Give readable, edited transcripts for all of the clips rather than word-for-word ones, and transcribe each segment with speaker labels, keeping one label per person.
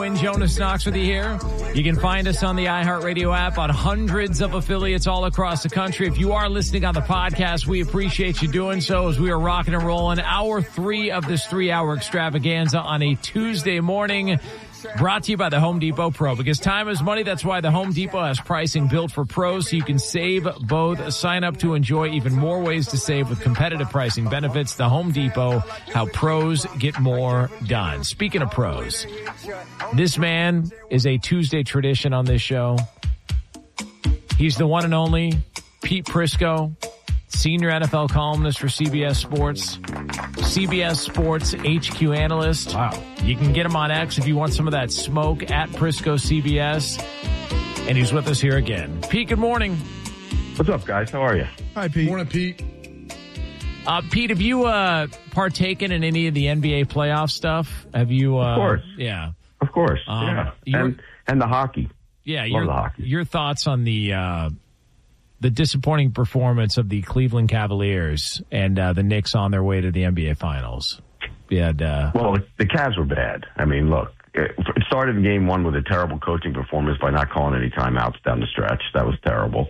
Speaker 1: Jonas Knox with you here. You can find us on the iHeartRadio app on hundreds of affiliates all across the country. If you are listening on the podcast, we appreciate you doing so as we are rocking and rolling. Hour 3 of this 3-hour extravaganza on a Tuesday morning. Brought to you by the Home Depot Pro. Because time is money, that's why the Home Depot has pricing built for pros so you can save both. Sign up to enjoy even more ways to save with competitive pricing benefits. The Home Depot, how pros get more done. Speaking of pros, this man is a Tuesday tradition on this show. He's the one and only Pete Prisco, senior NFL columnist for CBS Sports, CBS Sports HQ analyst. Wow. You can get him on X if you want some of that smoke at Prisco CBS. And he's with us here again. Pete, good morning.
Speaker 2: What's up, guys? How are you?
Speaker 3: Hi, Pete.
Speaker 4: Morning, Pete.
Speaker 1: Pete, have you partaken in any of the NBA playoff stuff? Have you?
Speaker 2: Of course.
Speaker 1: Yeah.
Speaker 2: Of course. Yeah. And the hockey.
Speaker 1: Yeah.
Speaker 2: Love the hockey.
Speaker 1: Your thoughts on the disappointing performance of the Cleveland Cavaliers and the Knicks on their way to the NBA Finals?
Speaker 2: Well, the Cavs were bad. I mean, look, it started in game 1 with a terrible coaching performance by not calling any timeouts down the stretch. That was terrible.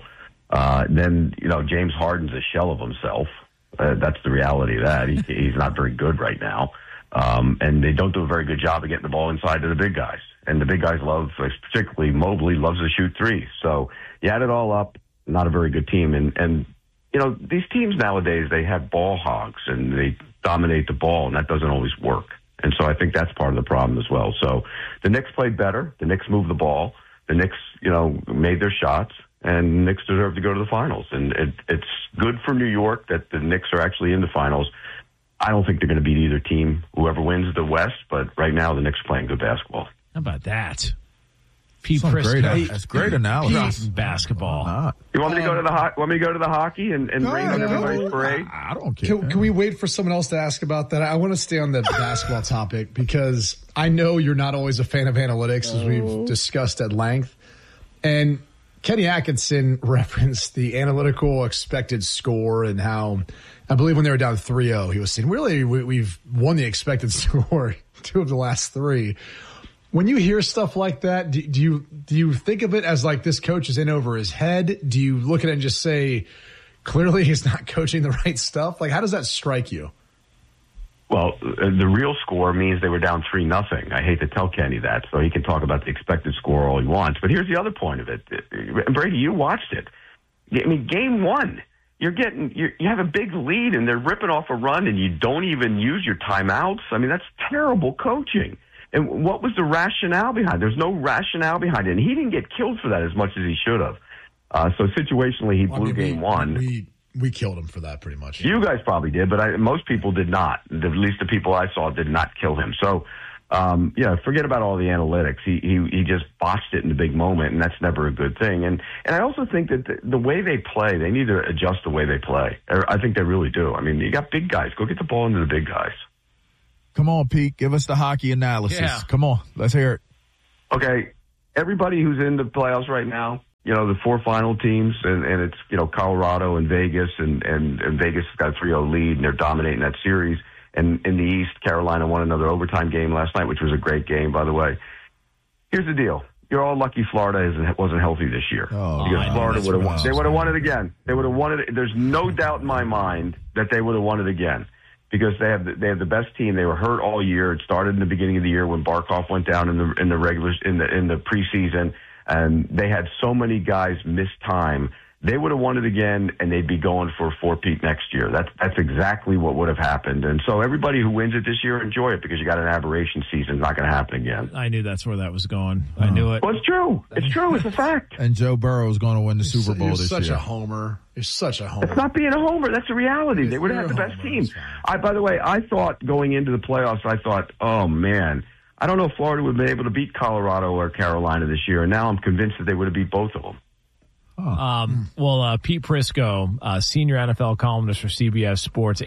Speaker 2: Then, James Harden's a shell of himself. That's the reality of that. He's not very good right now. And they don't do a very good job of getting the ball inside to the big guys. And the big guys particularly Mobley, loves to shoot threes. So you add it all up, not a very good team. And these teams nowadays, they have ball hogs and they dominate the ball, and that doesn't always work. And so I think that's part of the problem as well. So the Knicks played better. The Knicks moved the ball. The Knicks, made their shots, and the Knicks deserve to go to the finals. And it's good for New York that the Knicks are actually in the finals. I don't think they're going to beat either team, whoever wins the West, but right now the Knicks are playing good basketball.
Speaker 1: How about that? Pete
Speaker 3: Prisco. That's great analysis.
Speaker 1: Basketball.
Speaker 2: You want me to go to the hockey and rain on everybody's parade?
Speaker 3: I don't care.
Speaker 4: Can we wait for someone else to ask about that? I want to stay on the basketball topic because I know you're not always a fan of analytics, as we've discussed at length. And Kenny Atkinson referenced the analytical expected score and how, I believe when they were down 3-0, he was saying, really, we've won the expected score 2 of the last 3. When you hear stuff like that, do you think of it as like this coach is in over his head? Do you look at it and just say, clearly he's not coaching the right stuff? Like, how does that strike you?
Speaker 2: Well, the real score means they were down 3-0. I hate to tell Kenny that, so he can talk about the expected score all he wants. But here's the other point of it. Brady, you watched it. I mean, game 1, you have a big lead and they're ripping off a run and you don't even use your timeouts. I mean, that's terrible coaching. And what was the rationale behind it? There's no rationale behind it. And he didn't get killed for that as much as he should have. So situationally, he blew game 1.
Speaker 4: We killed him for that pretty much.
Speaker 2: You guys probably did, but most people did not. At least the people I saw did not kill him. So, forget about all the analytics. He just botched it in the big moment, and that's never a good thing. And I also think that the way they play, they need to adjust the way they play. I think they really do. I mean, you got big guys. Go get the ball into the big guys.
Speaker 3: Come on, Pete. Give us the hockey analysis. Yeah. Come on. Let's hear it.
Speaker 2: Okay. Everybody who's in the playoffs right now, the 4 final teams, and it's, Colorado and Vegas, and Vegas has got a 3-0 lead, and they're dominating that series. And in the East, Carolina won another overtime game last night, which was a great game, by the way. Here's the deal. You're all lucky Florida wasn't healthy this year. Because Florida would have won. They would have won it again. They would have won it. There's no doubt in my mind that they would have won it again. Because they have the best team. They were hurt all year. It started in the beginning of the year when Barkov went down in the preseason, and they had so many guys miss time. They would have won it again, and they'd be going for a 4-peat next year. That's exactly what would have happened. And so everybody who wins it this year, enjoy it, because you got an aberration season. It's not going to happen again.
Speaker 1: I knew that's where that was going. I knew it.
Speaker 2: Well, it's true. It's true. It's a fact.
Speaker 3: And Joe Burrow is going to win the Super Bowl this year.
Speaker 4: You're such a homer. You're such a homer.
Speaker 2: It's not being a homer. That's a reality. They would have had the best team. By the way, I thought going into the playoffs, oh, man, I don't know if Florida would have been able to beat Colorado or Carolina this year. And now I'm convinced that they would have beat both of them.
Speaker 1: Pete Prisco, senior NFL columnist for CBS Sports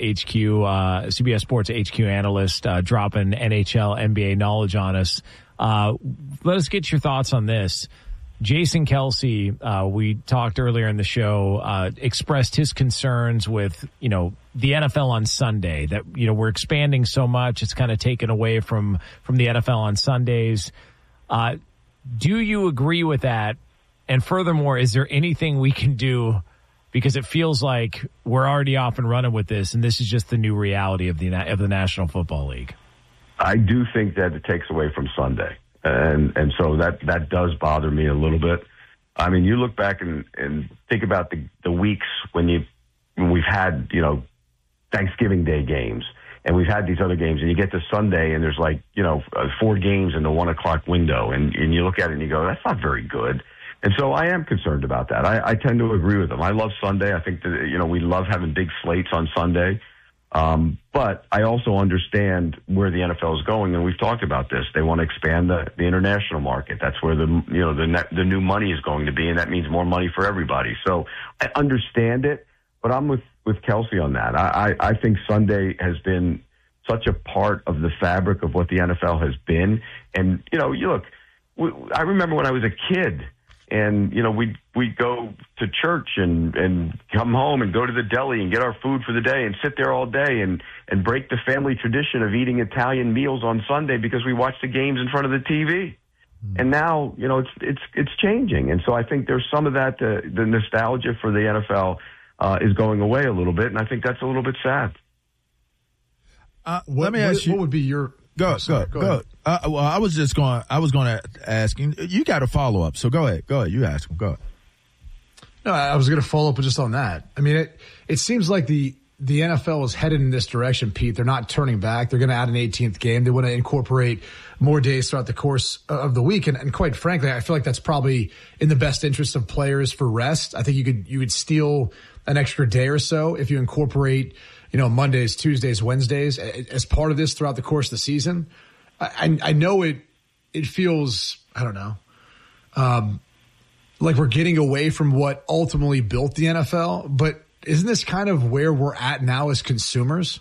Speaker 1: HQ analyst, dropping NHL, NBA knowledge on us. Let us get your thoughts on this. Jason Kelce, we talked earlier in the show, expressed his concerns with, the NFL on Sunday, that, we're expanding so much. It's kind of taken away from the NFL on Sundays. Do you agree with that? And furthermore, is there anything we can do? Because it feels like we're already off and running with this, and this is just the new reality of the National Football League.
Speaker 2: I do think that it takes away from Sunday, and so that does bother me a little bit. I mean, you look back and think about the weeks when we've had Thanksgiving Day games, and we've had these other games, and you get to Sunday, and there's 4 games in the 1 o'clock window, and you look at it and you go, that's not very good. And so I am concerned about that. I tend to agree with them. I love Sunday. I think that, we love having big slates on Sunday. But I also understand where the NFL is going, and we've talked about this. They want to expand the international market. That's where the new money is going to be, and that means more money for everybody. So I understand it, but I'm with Kelsey on that. I think Sunday has been such a part of the fabric of what the NFL has been. And, I remember when I was a kid, and, we'd go to church and come home and go to the deli and get our food for the day and sit there all day and break the family tradition of eating Italian meals on Sunday because we watched the games in front of the TV. And now, it's changing. And so I think there's some of that, the nostalgia for the NFL is going away a little bit. And I think that's a little bit sad.
Speaker 3: Let me ask you.
Speaker 4: What would be your... Go ahead.
Speaker 3: Well, I was going to ask you got a follow up. So go ahead. You ask him. Go ahead.
Speaker 4: No, I was going to follow up just on that. I mean, it seems like the NFL is headed in this direction, Pete. They're not turning back. They're going to add an 18th game. They want to incorporate more days throughout the course of the week. And quite frankly, I feel like that's probably in the best interest of players for rest. I think you could steal an extra day or so if you incorporate, Mondays, Tuesdays, Wednesdays as part of this throughout the course of the season. I know it feels, I don't know, like we're getting away from what ultimately built the NFL, but isn't this kind of where we're at now as consumers?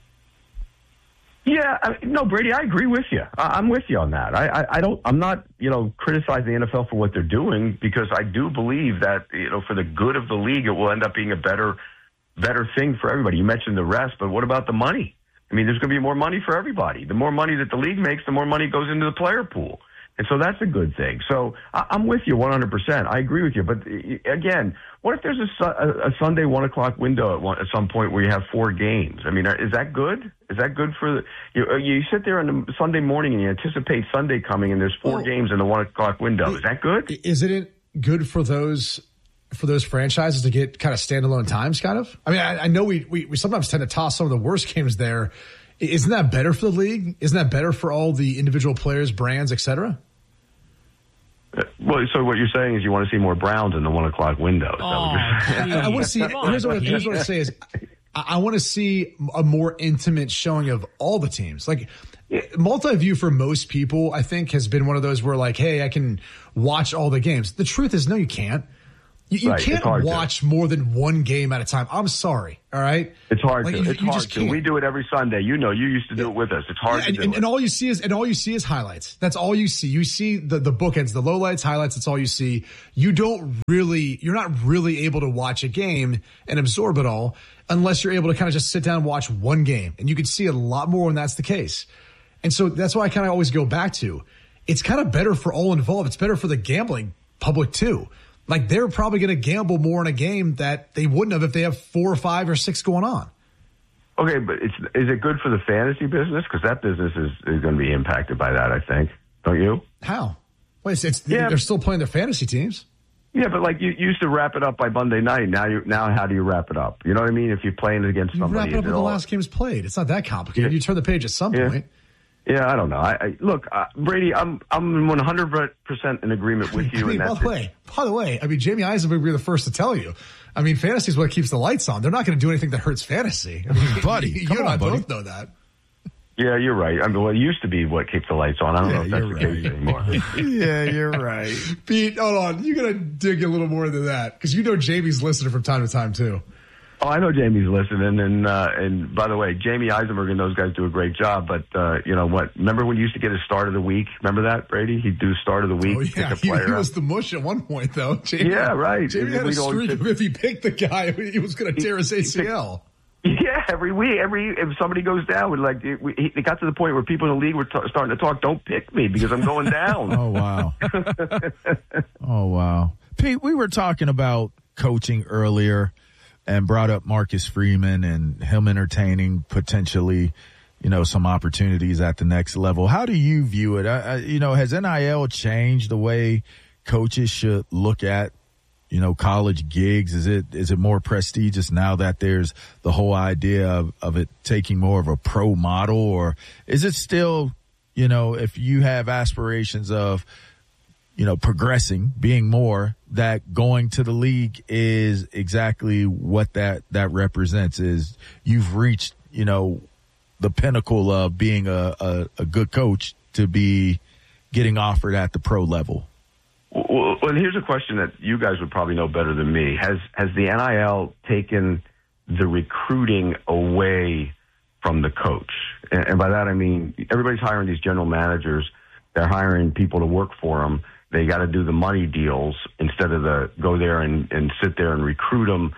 Speaker 2: Yeah, no, Brady, I agree with you. I'm with you on that. I'm not, criticizing the NFL for what they're doing, because I do believe that, for the good of the league, it will end up being a better thing for everybody. You mentioned the rest, but what about the money? I mean, there's going to be more money for everybody. The more money that the league makes, the more money goes into the player pool. And so that's a good thing. So I'm with you 100%. I agree with you. But again, what if there's a Sunday 1 o'clock window at some point where you have 4 games? I mean, is that good? Is that good for you sit there on a Sunday morning and you anticipate Sunday coming and there's 4 games in the 1 o'clock window? Is that good?
Speaker 4: Isn't it good for those franchises to get kind of standalone times, kind of? I mean, I know we sometimes tend to toss some of the worst games there. Isn't that better for the league? Isn't that better for all the individual players, brands, et cetera?
Speaker 2: Well, so what you're saying is you want to see more Browns in the 1 o'clock window.
Speaker 4: I want to see. Here's what I say is, I want to see a more intimate showing of all the teams. Like, multi-view for most people, I think, has been one of those where, like, hey, I can watch all the games. The truth is, no, you can't. You can't watch more than one game at a time. I'm sorry. All right.
Speaker 2: It's hard to. It's hard to. We do it every Sunday. You used to do it with us. It's hard to do.
Speaker 4: And all you see is highlights. That's all you see. You see the bookends, the lowlights, highlights. That's all you see. You're not really able to watch a game and absorb it all unless you're able to kind of just sit down and watch one game. And you can see a lot more when that's the case. And so that's why I kind of always go back to, it's kind of better for all involved. It's better for the gambling public too. Like, they're probably going to gamble more in a game that they wouldn't have if they have 4 or 5 or 6 going on.
Speaker 2: Okay, but is it good for the fantasy business? Because that business is going to be impacted by that, I think. Don't you?
Speaker 4: How? Well, they're still playing their fantasy teams.
Speaker 2: Yeah, but like you used to wrap it up by Monday night. Now how do you wrap it up? You know what I mean? If you're playing against somebody.
Speaker 4: You wrap it up when the last game's played. It's not that complicated. Yeah. You turn the page at some point.
Speaker 2: Yeah, I don't know. Look, Brady, I'm 100% in agreement with you.
Speaker 4: By the way, I mean, Jamie Eisenberg would be the first to tell you. I mean, fantasy is what keeps the lights on. They're not going to do anything that hurts fantasy. I mean, buddy, you and I both know that.
Speaker 2: Yeah, you're right. I mean, well, it used to be what keeps the lights on. I don't know if that's the case anymore.
Speaker 3: Yeah, you're right.
Speaker 4: Pete, hold on. You got to dig a little more into that, because Jamie's listening from time to time too.
Speaker 2: Oh, I know Jamie's listening, and by the way, Jamie Eisenberg and those guys do a great job. But you know what? Remember when you used to get his start of the week? Remember that, Brady? He'd do start of the week.
Speaker 4: Oh yeah, he was the mush at one point, though. Jamie,
Speaker 2: yeah, right.
Speaker 4: Jamie had a streak of if he picked the guy, he was going to tear his ACL.
Speaker 2: Yeah, every week, if somebody goes down, it got to the point where people in the league were starting to talk, "Don't pick me because I'm going down."
Speaker 3: Oh wow! Oh wow! Pete, we were talking about coaching earlier, and brought up Marcus Freeman and him entertaining potentially, some opportunities at the next level. How do you view it? Has NIL changed the way coaches should look at, college gigs? Is it more prestigious now that there's the whole idea of it taking more of a pro model, or is it still, if you have aspirations of, progressing, being more, that going to the league is exactly what that represents, is you've reached, the pinnacle of being a good coach to be getting offered at the pro level?
Speaker 2: Well, here's a question that you guys would probably know better than me. Has the NIL taken the recruiting away from the coach? And by that I mean everybody's hiring these general managers. They're hiring people to work for them. They got to do the money deals instead of go there and sit there and recruit them.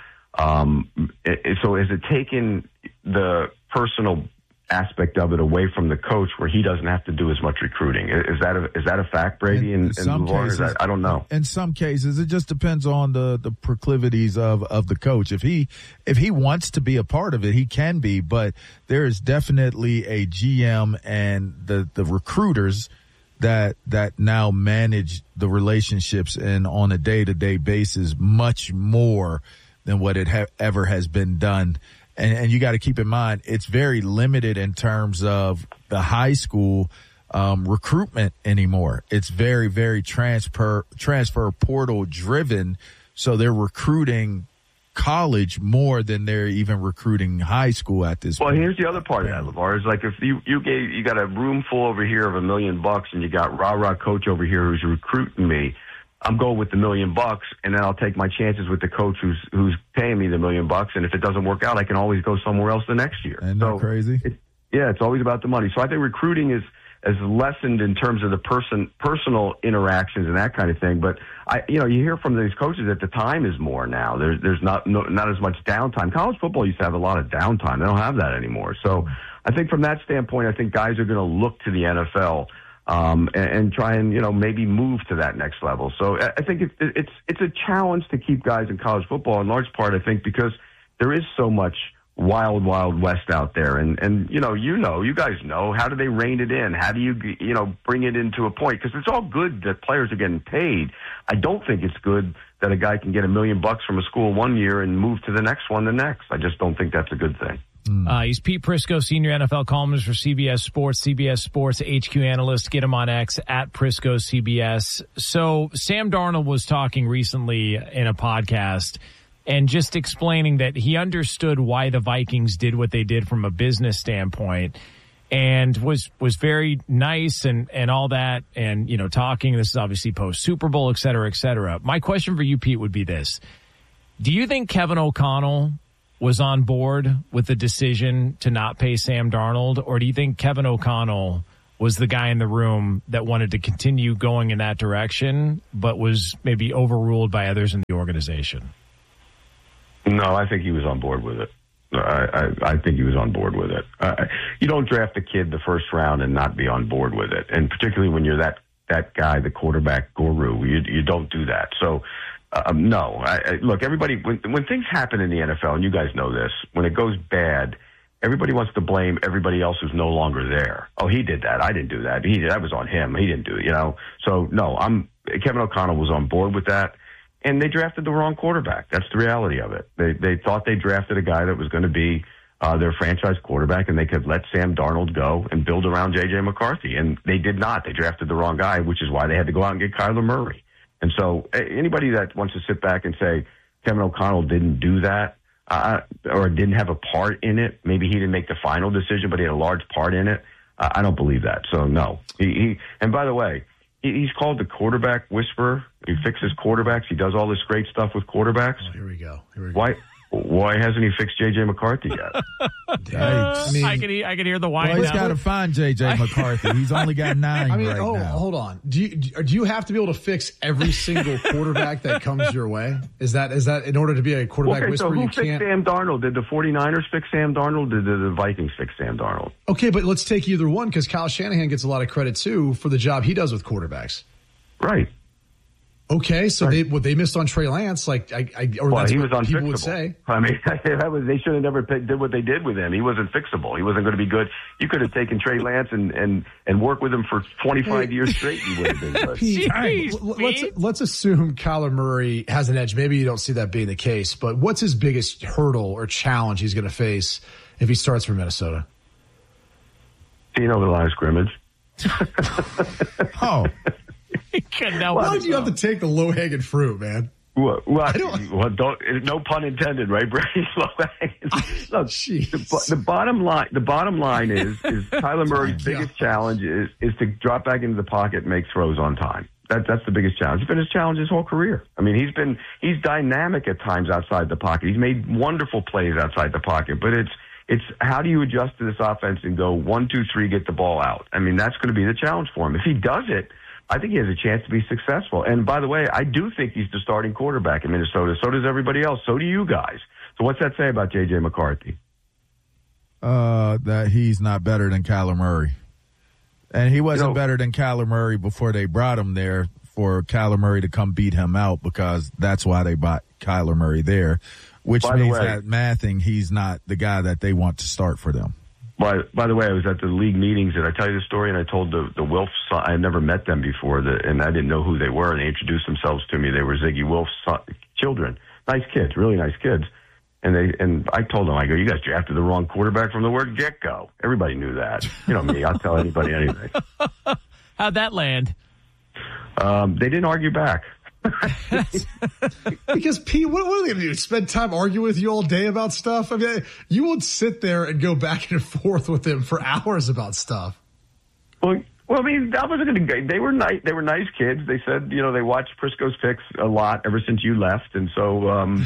Speaker 2: So has it taken the personal aspect of it away from the coach, where he doesn't have to do as much recruiting? Is that a fact, Brady? In some cases, I don't know.
Speaker 3: In some cases, it just depends on the proclivities of the coach. If he wants to be a part of it, he can be. But there is definitely a GM and the recruiters that now manage the relationships and on a day-to-day basis much more than what it ever has been done. And you got to keep in mind, it's very limited in terms of the high school recruitment anymore. It's very, very transfer portal driven. So they're recruiting college more than they're even recruiting high school at this point.
Speaker 2: Well, here's the other part of that, LeVar, is like if you got a room full over here of $1 million and you got rah-rah coach over here who's recruiting me, I'm going with the $1 million, and then I'll take my chances with the coach who's paying me the $1 million. And if it doesn't work out, I can always go somewhere else the next year.
Speaker 3: Isn't that crazy?
Speaker 2: It's always about the money. So I think recruiting is lessened in terms of the personal interactions and that kind of thing. But you hear from these coaches that the time is more now. There's not as much downtime. College football used to have a lot of downtime. They don't have that anymore. So I think from that standpoint, I think guys are going to look to the NFL. And try and, maybe move to that next level. So I think it's a challenge to keep guys in college football in large part, I think, because there is so much wild, wild west out there. And you guys know, how do they rein it in? How do you bring it into a point? Because it's all good that players are getting paid. I don't think it's good that a guy can get $1 million from a school one year and move to the next one the next. I just don't think that's a good thing.
Speaker 1: He's Pete Prisco, senior NFL columnist for CBS Sports HQ analyst. Get him on X at Prisco CBS. So Sam Darnold was talking recently in a podcast and just explaining that he understood why the Vikings did what they did from a business standpoint, and was very nice and all that, and talking. This is obviously post Super Bowl, et cetera, et cetera. My question for you, Pete, would be this: do you think Kevin O'Connell was on board with the decision to not pay Sam Darnold, or do you think Kevin O'Connell was the guy in the room that wanted to continue going in that direction, but was maybe overruled by others in the organization?
Speaker 2: No, I think he was on board with it. I think he was on board with it. You don't draft a kid the first round and not be on board with it, and particularly when you're that guy, the quarterback guru, you don't do that. So. No. Look, everybody, when things happen in the NFL, and you guys know this, when it goes bad, everybody wants to blame everybody else who's no longer there. Oh, he did that. I didn't do that. That was on him. He didn't do it, So, no, Kevin O'Connell was on board with that, and they drafted the wrong quarterback. That's the reality of it. They thought they drafted a guy that was going to be their franchise quarterback, and they could let Sam Darnold go and build around J.J. McCarthy, and they did not. They drafted the wrong guy, which is why they had to go out and get Kyler Murray. And so anybody that wants to sit back and say Kevin O'Connell didn't do that or didn't have a part in it, maybe he didn't make the final decision, but he had a large part in it, I don't believe that. So, no. And by the way, he's called the quarterback whisperer. He fixes quarterbacks. He does all this great stuff with quarterbacks.
Speaker 4: Oh, here we go.
Speaker 2: Why hasn't he fixed J.J. McCarthy yet?
Speaker 1: I can hear the whine.
Speaker 3: Well, he's got to find J.J. McCarthy. He's only got 9 now.
Speaker 4: Hold on. Do you have to be able to fix every single quarterback that comes your way? Is that in order to be a quarterback whisperer?
Speaker 2: So who fixed Sam Darnold? Did the 49ers fix Sam Darnold? Did the Vikings fix Sam Darnold?
Speaker 4: Okay, but let's take either one because Kyle Shanahan gets a lot of credit too for the job he does with quarterbacks.
Speaker 2: Right.
Speaker 4: Okay, so they missed on Trey Lance, he was
Speaker 2: unfixable.
Speaker 4: People would say.
Speaker 2: I mean, they should have never did what they did with him. He wasn't fixable. He wasn't going to be good. You could have taken Trey Lance and worked with him for 25 years straight. He would have been good.
Speaker 4: Jeez, let's assume Kyler Murray has an edge. Maybe you don't see that being the case, but what's his biggest hurdle or challenge he's going to face if he starts for Minnesota?
Speaker 2: The line of scrimmage.
Speaker 3: Oh.
Speaker 4: Why do you have to take the low-hanging fruit, man?
Speaker 2: No pun intended, right, Brady? Look, the bottom line is Kyler Murray's biggest challenge is to drop back into the pocket and make throws on time. That's the biggest challenge. It's been his challenge his whole career. I mean, he's dynamic at times outside the pocket. He's made wonderful plays outside the pocket, but it's how do you adjust to this offense and go 1, 2, 3, get the ball out? I mean, that's going to be the challenge for him. If he does it, I think he has a chance to be successful. And by the way, I do think he's the starting quarterback in Minnesota. So does everybody else. So do you guys. So what's that say about J.J. McCarthy?
Speaker 3: That he's not better than Kyler Murray. And he wasn't better than Kyler Murray before they brought him there for Kyler Murray to come beat him out, because that's why they brought Kyler Murray there, which means that mathing, he's not the guy that they want to start for them.
Speaker 2: By the way, I was at the league meetings. Did I tell you the story? And I told the Wilfs. I had never met them before, and I didn't know who they were. And they introduced themselves to me. They were Ziggy Wilf's children. Nice kids, really nice kids. And I told them, I go, you guys drafted the wrong quarterback from the word get-go. Everybody knew that. You know me. I'll tell anybody anything.
Speaker 1: How'd that land?
Speaker 2: They didn't argue back.
Speaker 4: Because Pete, what are they going to do? Spend time arguing with you all day about stuff? I mean, you would sit there and go back and forth with them for hours about stuff.
Speaker 2: Well, I mean, that wasn't going to. They were nice. They were nice kids. They said, they watched Prisco's Picks a lot ever since you left, and so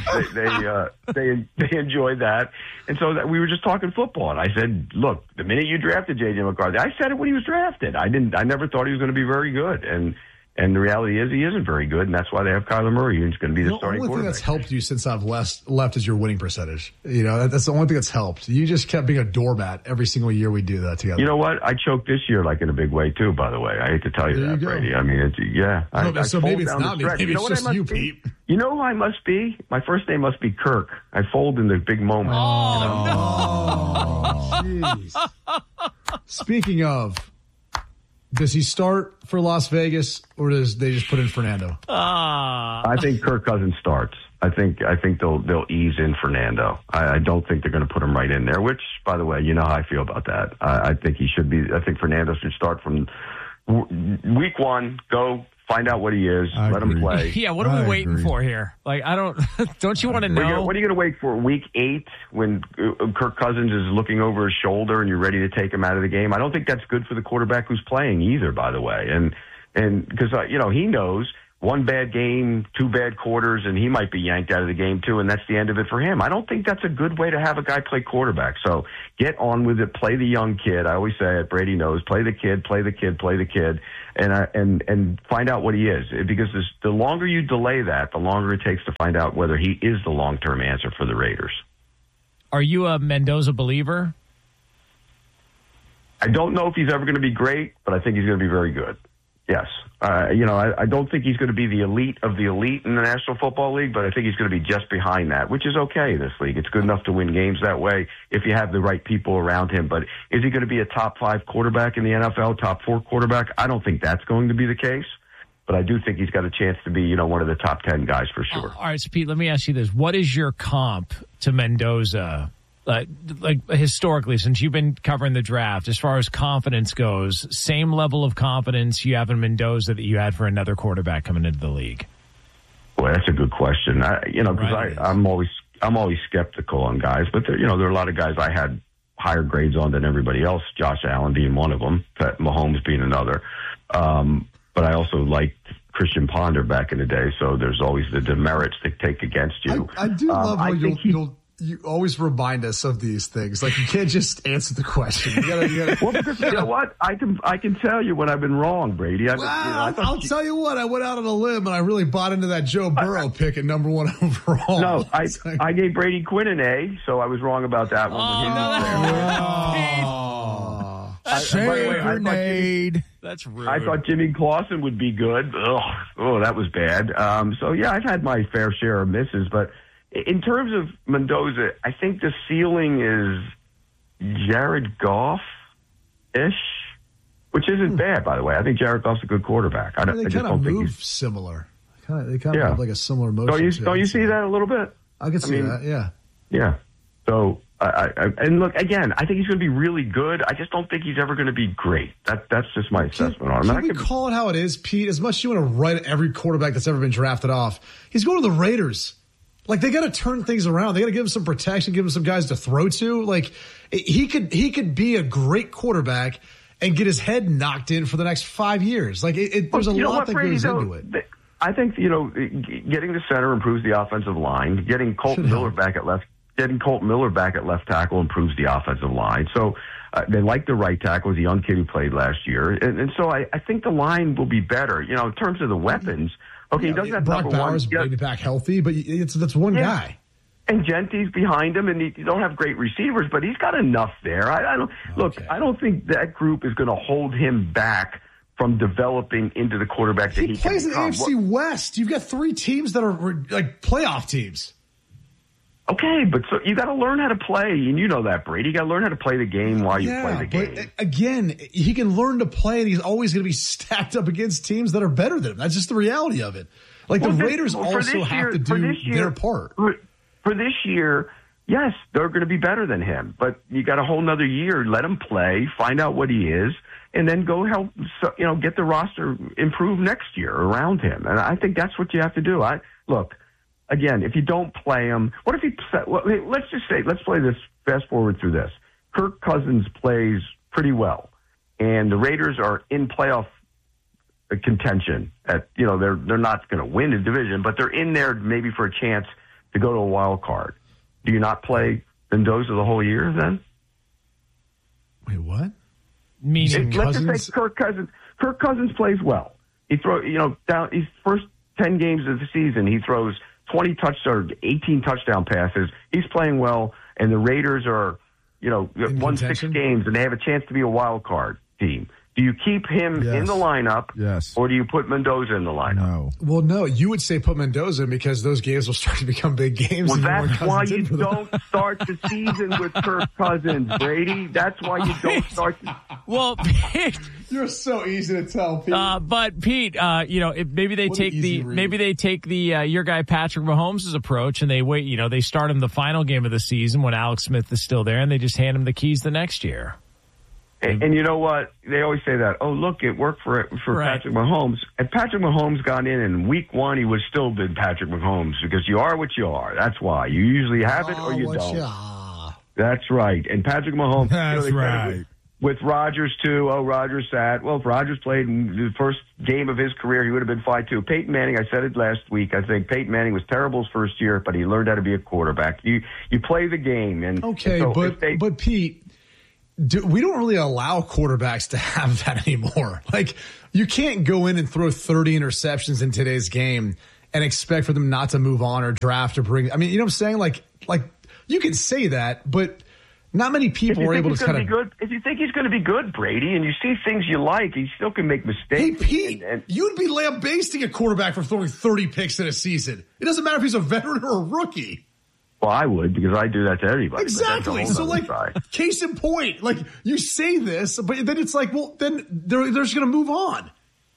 Speaker 2: they enjoyed that. And so we were just talking football, and I said, look, the minute you drafted J.J. McCarthy, I said it when he was drafted. I never thought he was going to be very good, and the reality is he isn't very good, and that's why they have Kyler Murray, who's going to be the starting quarterback. The only thing
Speaker 4: that's helped you since I've left is your winning percentage. That's the only thing that's helped. You just kept being a doormat every single year we do that together. You know
Speaker 2: what? I choked this year in a big way, too, by the way. I hate to tell you that, Brady. I mean,
Speaker 4: so maybe it's not me. Maybe it's just you, Pete.
Speaker 2: You know who I must be? My first name must be Kirk. I fold in the big moment.
Speaker 4: Oh, jeez. Speaking of... Does he start for Las Vegas, or does they just put in Fernando?
Speaker 2: I think Kirk Cousins starts. I think they'll ease in Fernando. I don't think they're going to put him right in there. Which, by the way, you know how I feel about that. I think he should be. I think Fernando should start from week 1. Go find out what he is. Let him play.
Speaker 1: Yeah, what are we waiting for here? Don't you want to know?
Speaker 2: What are you going to wait for? Week 8 when Kirk Cousins is looking over his shoulder and you're ready to take him out of the game? I don't think that's good for the quarterback who's playing either, by the way. And because, he knows 1 bad game, 2 bad quarters, and he might be yanked out of the game too, and that's the end of it for him. I don't think that's a good way to have a guy play quarterback. So get on with it. Play the young kid. I always say it. Brady knows. Play the kid, play the kid, play the kid. And find out what he is, because the longer you delay that, the longer it takes to find out whether he is the long-term answer for the Raiders.
Speaker 1: Are you a Mendoza believer?
Speaker 2: I don't know if he's ever going to be great, but I think he's going to be very good. Yes. I don't think he's going to be the elite of the elite in the National Football League, but I think he's going to be just behind that, which is okay in this league. It's good enough to win games that way if you have the right people around him. But is he going to be a top 5 quarterback in the NFL, top 4 quarterback? I don't think that's going to be the case. But I do think he's got a chance to be, one of the top 10 guys for sure.
Speaker 1: All right, so Pete, let me ask you this. What is your comp to Mendoza? Like historically, since you've been covering the draft, as far as confidence goes, same level of confidence you have in Mendoza that you had for another quarterback coming into the league?
Speaker 2: Boy, that's a good question. Because I'm always skeptical on guys, but there are a lot of guys I had higher grades on than everybody else. Josh Allen being one of them, Mahomes being another. But I also liked Christian Ponder back in the day, so there's always the demerits to take against you.
Speaker 4: I do love how you always remind us of these things. Like, you can't just answer the question. You gotta...
Speaker 2: Well, because you know what? I can tell you when I've been wrong, Brady.
Speaker 4: I'll tell you what. I went out on a limb and I really bought into that Joe Burrow pick at number 1 overall.
Speaker 2: No, I gave Brady Quinn an A, so I was wrong about that one.
Speaker 3: Grenade.
Speaker 1: That's rude.
Speaker 2: I thought Jimmy Clausen would be good. Oh, that was bad. So, yeah, I've had my fair share of misses. But in terms of Mendoza, I think the ceiling is Jared Goff-ish, which isn't bad, by the way. I think Jared Goff's a good quarterback.
Speaker 4: They kind of move similar. They kind of have like a similar motion.
Speaker 2: Don't you see that a little bit?
Speaker 4: I can see that, yeah.
Speaker 2: Yeah. So, and look, again, I think he's going to be really good. I just don't think he's ever going to be great. That's just my assessment on him.
Speaker 4: Can we call it how it is, Pete? As much as you want to write every quarterback that's ever been drafted off, he's going to the Raiders. Like, they got to turn things around. They got to give him some protection, give him some guys to throw to. Like, he could be a great quarterback and get his head knocked in for the next 5 years. Like, there's a lot that goes into it.
Speaker 2: I think, getting the center improves the offensive line. Getting Colton Miller back at left tackle improves the offensive line. So they like the right tackle, was a young kid who played last year. And so I think the line will be better. In terms of the weapons, he doesn't have
Speaker 4: Brock Bowers maybe back healthy, but that's one guy.
Speaker 2: And Genty's behind him, and you don't have great receivers, but he's got enough there. I don't think that group is going to hold him back from developing into the quarterback that he
Speaker 4: plays in the AFC West. You've got 3 teams that are like playoff teams.
Speaker 2: Okay, but so you got to learn how to play, and you know that, Brady. You got to learn how to play the game while you play the game.
Speaker 4: But again, he can learn to play, and he's always going to be stacked up against teams that are better than him. That's just the reality of it. Like, the Raiders also have to do their part.
Speaker 2: For this year, yes, they're going to be better than him, but you got a whole nother year. Let him play, find out what he is, and then go help, get the roster improve next year around him. And I think that's what you have to do. Again, if you don't play him, what if let's play this, fast forward through this. Kirk Cousins plays pretty well, and the Raiders are in playoff contention. They're not going to win the division, but they're in there maybe for a chance to go to a wild card. Do you not play Mendoza the whole year then?
Speaker 4: Wait, what?
Speaker 2: Meaning let's just say Kirk Cousins plays well. He down his first 10 games of the season, he throws 20 touchdowns, 18 touchdown passes. He's playing well, and the Raiders are, won 6 games, and they have a chance to be a wild card team. Do you keep him in the lineup, or do you put Mendoza in the lineup?
Speaker 3: No.
Speaker 4: Well, no, you would say put Mendoza in because those games will start to become big games.
Speaker 2: Well, that's why you don't start the season with Kirk Cousins, Brady. That's why you don't start.
Speaker 1: Well, Pete,
Speaker 4: you're so easy to tell, Pete.
Speaker 1: But Pete, maybe they take your guy Patrick Mahomes' approach, and they wait. They start him the final game of the season when Alex Smith is still there, and they just hand him the keys the next year.
Speaker 2: And you know what? They always say that, look, it worked for right. Patrick Mahomes. If Patrick Mahomes got in week 1, he would still been Patrick Mahomes because you are what you are. That's why. You usually have it or you don't. That's right. And Patrick Mahomes.
Speaker 3: That's right.
Speaker 2: With Rodgers, too. Rodgers sat. Well, if Rodgers played in the first game of his career, he would have been fine, too. Peyton Manning, I said it last week. I think Peyton Manning was terrible his first year, but he learned how to be a quarterback. You play the game.
Speaker 4: But Pete, we don't really allow quarterbacks to have that anymore. Like, you can't go in and throw 30 interceptions in today's game and expect for them not to move on or draft or bring. I mean, you know what I'm saying? Like you can say that, but not many people are able to kind of.
Speaker 2: If you think he's going to be good, Brady, and you see things you like, he still can make mistakes.
Speaker 4: Hey, Pete, you'd be lambasting a quarterback for throwing 30 picks in a season. It doesn't matter if he's a veteran or a rookie.
Speaker 2: Well, I would, because I do that to everybody.
Speaker 4: Exactly. So, case in point, you say this, but then it's well, then they're just going to move on.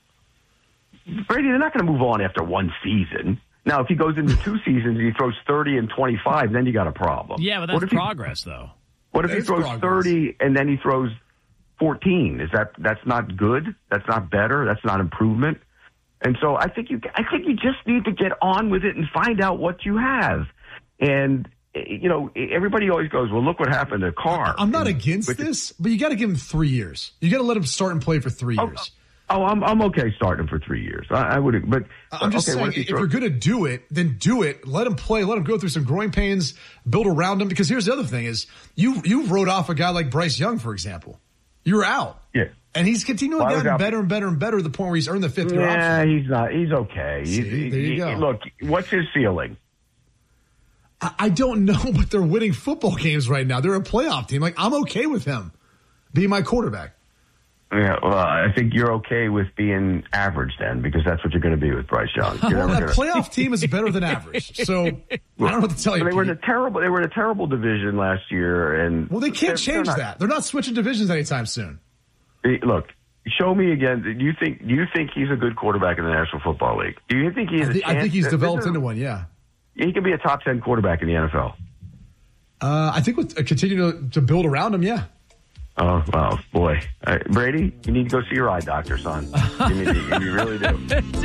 Speaker 2: Brady, they're not going to move on after one season. Now, if he goes into 2 seasons and he throws 30 and 25, then you got a problem.
Speaker 1: Yeah, but that's progress, though.
Speaker 2: What if he throws 30 and then he throws 14? That's not good? That's not better? That's not improvement? And so I think you just need to get on with it and find out what you have. And, everybody always goes, well, look what happened to Carr.
Speaker 4: I'm not against this, but you got to give him 3 years. You got to let him start and play for 3 years.
Speaker 2: Oh, I'm okay starting him for 3 years. I would, but
Speaker 4: I'm just saying, if you're going to do it, then do it. Let him play. Let him go through some growing pains. Build around him. Because here's the other thing: is you wrote off a guy like Bryce Young, for example. You were out.
Speaker 2: Yeah.
Speaker 4: And he's continually getting better and better and better to the point where he's earned the fifth year option.
Speaker 2: Yeah, he's not. He's okay.
Speaker 4: There you go.
Speaker 2: Look, what's his ceiling?
Speaker 4: I don't know, but they're winning football games right now. They're a playoff team. Like, I'm okay with him being my quarterback.
Speaker 2: Yeah, well, I think you're okay with being average then, because that's what you're going to be with Bryce Young.
Speaker 4: Well, that playoff team is better than average, so I don't know what to tell you.
Speaker 2: They were in a terrible division last year, and
Speaker 4: they can't change that. They're not switching divisions anytime soon.
Speaker 2: Look, show me again. Do you think he's a good quarterback in the National Football League? Do you think he's?
Speaker 4: I think he's developed into one. Yeah,
Speaker 2: he can be a top 10 quarterback in the NFL.
Speaker 4: I think we'll continue to build around him. Yeah.
Speaker 2: Oh, well, boy. Brady, you need to go see your eye doctor, son. You really do.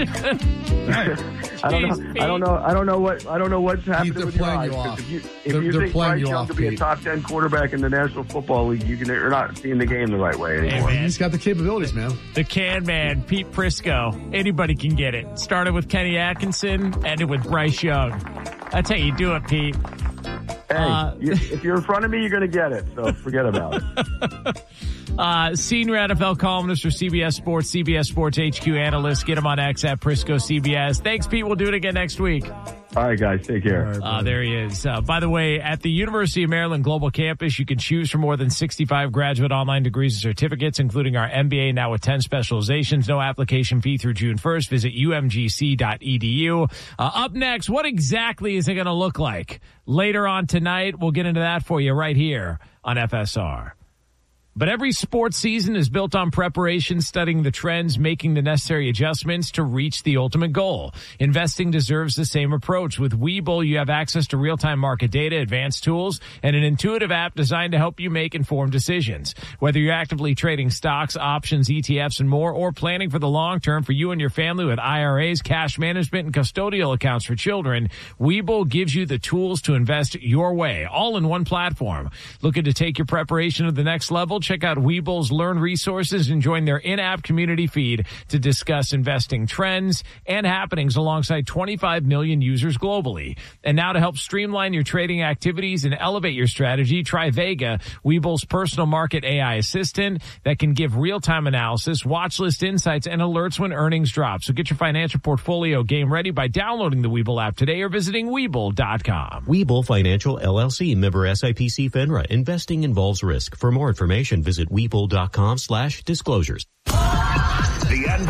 Speaker 2: I don't know what's happening with your eyes. If you think Bryce Young could be a top 10 quarterback in the National Football League, you're not seeing the game the right way anymore.
Speaker 4: Hey, he's got the capabilities, man.
Speaker 1: The can man, Pete Prisco. Anybody can get it. Started with Kenny Atkinson, ended with Bryce Young. That's how you do it, Pete.
Speaker 2: Hey, if you're in front of me, you're going to get it, so forget about it.
Speaker 1: Senior NFL columnist for CBS Sports, CBS Sports HQ analyst. Get him on X at Prisco CBS. Thanks, Pete. We'll do it again next week.
Speaker 2: All right, guys. Take care.
Speaker 1: There he is. By the way, at the University of Maryland Global Campus, you can choose from more than 65 graduate online degrees and certificates, including our MBA now with 10 specializations. No application fee through June 1st. Visit umgc.edu. Up next, what exactly is it going to look like? Later on tonight, we'll get into that for you right here on FSR. But every sports season is built on preparation, studying the trends, making the necessary adjustments to reach the ultimate goal. Investing deserves the same approach. With Webull, you have access to real-time market data, advanced tools, and an intuitive app designed to help you make informed decisions. Whether you're actively trading stocks, options, ETFs, and more, or planning for the long term for you and your family with IRAs, cash management, and custodial accounts for children, Webull gives you the tools to invest your way, all in one platform. Looking to take your preparation to the next level? Check out Webull's Learn resources and join their in-app community feed to discuss investing trends and happenings alongside 25 million users globally. And now to help streamline your trading activities and elevate your strategy, try Vega, Webull's personal market AI assistant that can give real-time analysis, watch list insights, and alerts when earnings drop. So get your financial portfolio game ready by downloading the Webull app today or visiting Webull.com.
Speaker 5: Webull Financial LLC, member SIPC FINRA. Investing involves risk. For more information, visit Webull.com/disclosures.
Speaker 6: The